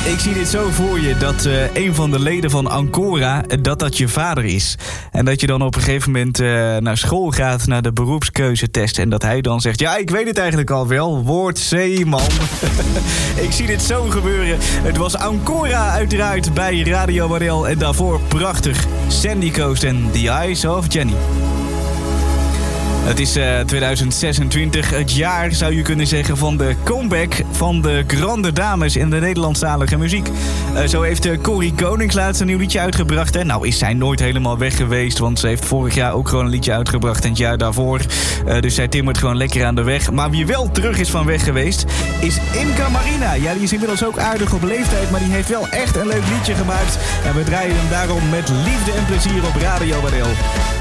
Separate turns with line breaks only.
Ik zie dit zo voor je, dat een van de leden van Ancora, dat je vader is. En dat je dan op een gegeven moment naar school gaat, naar de beroepskeuzetest. En dat hij dan zegt, ja, ik weet het eigenlijk al wel, word zeeman. Ik zie dit zo gebeuren. Het was Ancora uiteraard bij Radio Waddel. En daarvoor prachtig Sandy Coast en The Eyes of Jenny. Het is 2026, het jaar zou je kunnen zeggen van de comeback van de grande dames in de Nederlandstalige muziek. Zo heeft Corrie Konings laatst een nieuw liedje uitgebracht. En nou is zij nooit helemaal weg geweest, want ze heeft vorig jaar ook gewoon een liedje uitgebracht en het jaar daarvoor. Dus zij timmert gewoon lekker aan de weg. Maar wie wel terug is van weg geweest, is Imca Marina. Ja, die is inmiddels ook aardig op leeftijd, maar die heeft wel echt een leuk liedje gemaakt. En we draaien hem daarom met liefde en plezier op Radio Waddel.